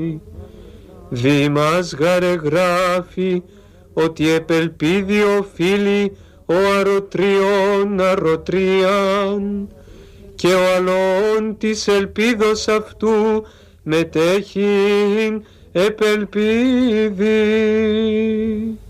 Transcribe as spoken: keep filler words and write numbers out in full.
Δι' μας γαρε γράφει ότι επελπίδει οφείλει ο αρωτριών αρωτρίαν και ο αλλόν της ελπίδος αυτού μετέχει επελπίδει.